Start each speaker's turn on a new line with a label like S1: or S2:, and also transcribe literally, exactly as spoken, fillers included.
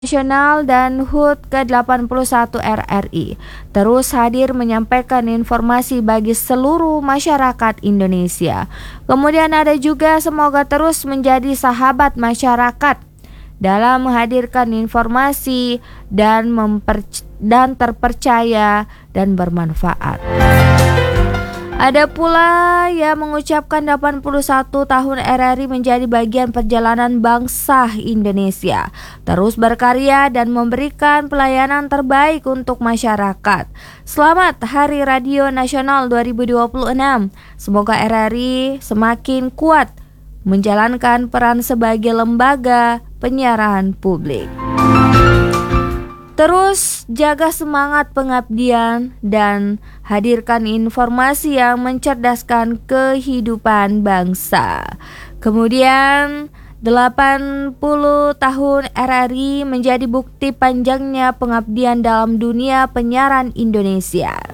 S1: Nasional dan H U T ke delapan puluh satu R R I terus hadir menyampaikan informasi bagi seluruh masyarakat Indonesia. Kemudian ada juga semoga terus menjadi sahabat masyarakat dalam menghadirkan informasi dan memper dan terpercaya dan bermanfaat. Ada pula yang mengucapkan delapan puluh satu tahun R R I menjadi bagian perjalanan bangsa Indonesia, terus berkarya dan memberikan pelayanan terbaik untuk masyarakat. Selamat Hari Radio Nasional dua ribu dua puluh enam. Semoga R R I semakin kuat menjalankan peran sebagai lembaga penyiaran publik. Terus jaga semangat pengabdian dan hadirkan informasi yang mencerdaskan kehidupan bangsa. Kemudian delapan puluh tahun R R I menjadi bukti panjangnya pengabdian dalam dunia penyiaran Indonesia.